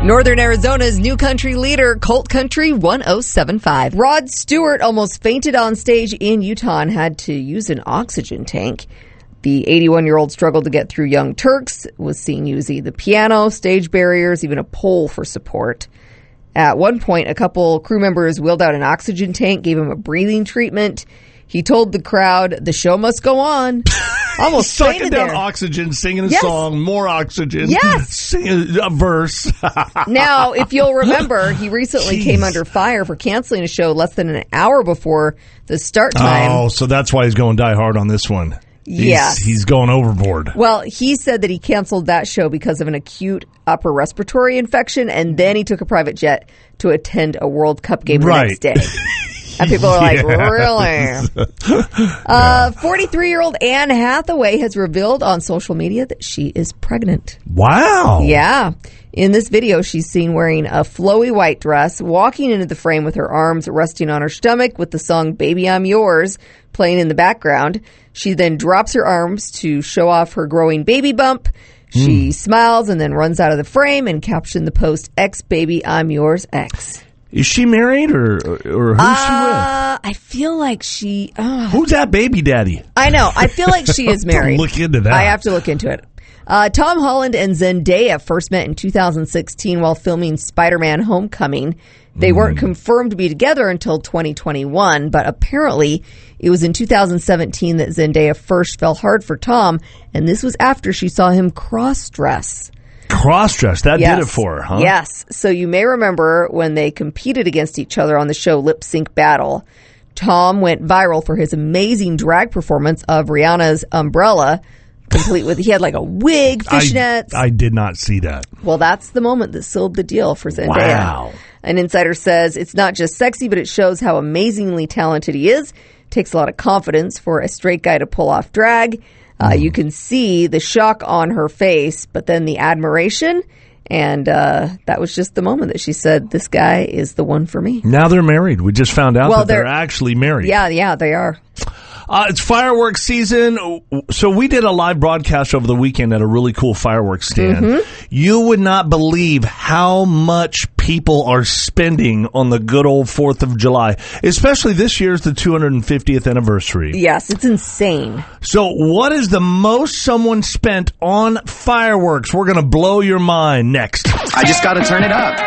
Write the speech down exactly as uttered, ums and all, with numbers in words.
Northern Arizona's new country leader, Colt Country one oh seven point five. Rod Stewart almost fainted on stage in Utah and had to use an oxygen tank. The eighty-one-year-old struggled to get through Young Turks, was seen using the piano, stage barriers, even a pole for support. At one point, a couple crew members wheeled out an oxygen tank, gave him a breathing treatment. He told the crowd, the show must go on. Almost sucking down there. oxygen, singing a Yes. song, more oxygen, Yes. singing a verse. Now, if you'll remember, he recently Jeez. came under fire for canceling a show less than an hour before the start time. Oh, so that's why he's going Die Hard on this one. He's, Yes. He's going overboard. Well, he said that he canceled that show because of an acute upper respiratory infection, and then he took a private jet to attend a World Cup game Right. the next day. And people are like, Yes. really? Uh, forty-three-year-old Anne Hathaway has revealed on social media that she is pregnant. Wow. Yeah. In this video, she's seen wearing a flowy white dress, walking into the frame with her arms resting on her stomach with the song Baby I'm Yours playing in the background. She then drops her arms to show off her growing baby bump. She mm. smiles and then runs out of the frame and captioned the post, X Baby I'm Yours X. Is she married or or who's uh, she with? I feel like she... Uh, Who's that baby daddy? I know. I feel like she is married. Look into that. I have to look into it. Uh, Tom Holland and Zendaya first met in two thousand sixteen while filming Spider-Man Homecoming. They mm. weren't confirmed to be together until twenty twenty-one, but apparently it was in two thousand seventeen that Zendaya first fell hard for Tom, and this was after she saw him cross-dress. Cross-dress, that yes. did it for her, huh? Yes. So you may remember when they competed against each other on the show Lip Sync Battle. Tom went viral for his amazing drag performance of Rihanna's Umbrella, complete with, he had like a wig, fishnets. I, I did not see that. Well, that's the moment that sealed the deal for Zendaya. Wow. An insider says it's not just sexy, but it shows how amazingly talented he is. Takes a lot of confidence for a straight guy to pull off drag. Uh, mm. You can see the shock on her face, but then the admiration. And uh, that was just the moment that she said, this guy is the one for me. Now they're married. We just found out well, that they're, they're actually married. Yeah, yeah, they are. Uh, it's fireworks season. So we did a live broadcast over the weekend at a really cool fireworks stand. Mm-hmm. You would not believe how much people are spending on the good old fourth of July, especially this year's the two hundred fiftieth anniversary. Yes, it's insane. So what is the most someone spent on fireworks? We're going to blow your mind next. I just got to turn it up.